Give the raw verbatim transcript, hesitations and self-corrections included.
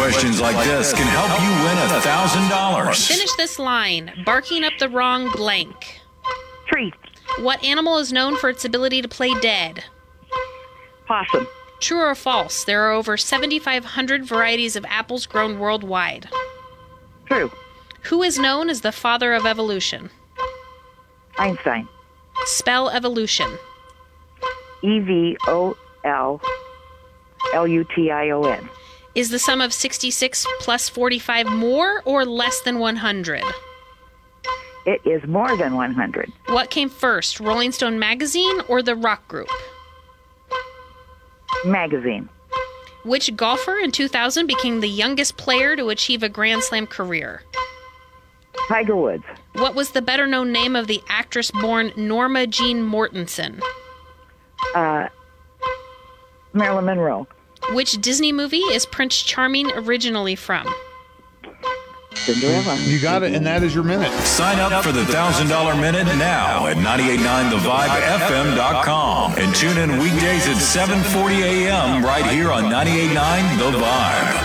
questions like this can help you win one thousand dollars. Finish this line. Barking up the wrong blank. Tree. What animal is known for its ability to play dead? Possum. True or false? There are over seventy-five hundred varieties of apples grown worldwide. True. Who is known as the father of evolution? Einstein. Spell evolution. E V O L L U T I O N. Is the sum of sixty-six plus forty-five more or less than one hundred? It is more than one hundred. What came first, Rolling Stone magazine or the rock group? Magazine. Which golfer in two thousand became the youngest player to achieve a Grand Slam career? Tiger Woods. What was the better-known name of the actress born Norma Jean Mortensen? Uh, Marilyn Monroe. Which Disney movie is Prince Charming originally from? Cinderella. You got it, and that is your minute. Sign up for the one thousand dollars Minute now at nine eight nine the vibe f m dot com and tune in weekdays at seven forty a m right here on ninety-eight point nine The Vibe.